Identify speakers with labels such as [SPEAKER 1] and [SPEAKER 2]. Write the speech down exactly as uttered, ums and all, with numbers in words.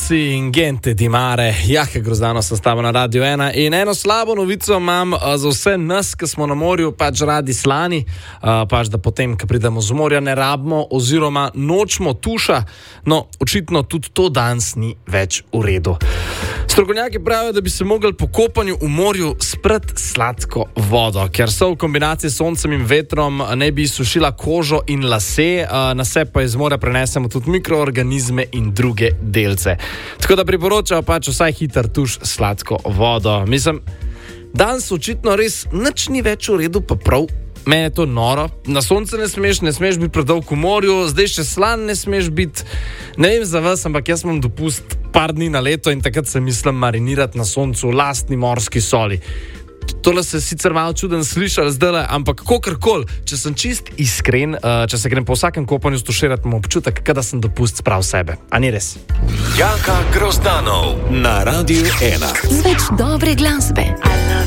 [SPEAKER 1] si in gente di mare, Jaka Grozdano sestava na Radio ena in eno slabo novico imam uh, za vse nas, ki smo na morju, pač radi slani, uh, pač da potem, ko pridemo z morja, ne rabimo oziroma nočemo tuša, no, očitno tudi to danes ni več v redu. Strokovnjaki pravijo, da bi se mogli po kopanju v morju sprati sladko vodo, ker so v kombinaciji s soncem in vetrom ne bi sušila kožo in lase, uh, na se pa iz morja prenesemo tudi mikroorganizme in druge delce. Tako da priporočajo pač vsaj hiter tuš sladko vodo. Mislim, danes očitno res nič ni več v redu, pa prav. Mene je to noro. Na sonce ne smeš, ne smeš biti predolg v morju, zdaj še slan ne smeš biti. Ne vem za vas, ampak jaz imam dopust par dni na leto in takrat se mislim marinirati na soncu v lastni morski soli. Tole se sicer malo čuden slišal zdajle, ampak kakorkoli, če sem čist iskren, če se grem po vsakem kopanju stuširati, imam občutek, kada sem dopust sprav sebe. A ni res?
[SPEAKER 2] Jaka Grozdanov na Radio ena.
[SPEAKER 3] Z več dobre glasbe.